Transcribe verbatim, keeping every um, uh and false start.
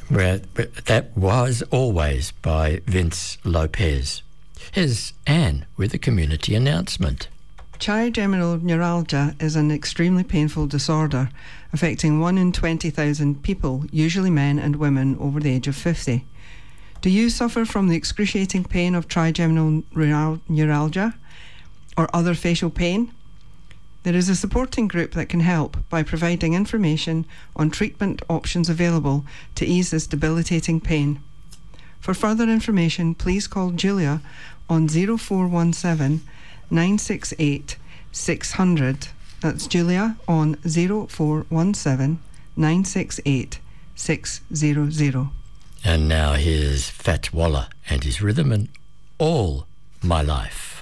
Well, that was always by Vince Lopez. Here's Anne with a community announcement. Trigeminal neuralgia is an extremely painful disorder affecting one in twenty thousand people, usually men and women over the age of fifty. Do you suffer from the excruciating pain of trigeminal neuralgia or other facial pain? There is a supporting group that can help by providing information on treatment options available to ease this debilitating pain. For further information, please call Julia on zero four one seven, nine six eight, six hundred. That's Julia on zero four one seven, nine six eight, six hundred. And now here's Fats Waller and his rhythm and All My Life.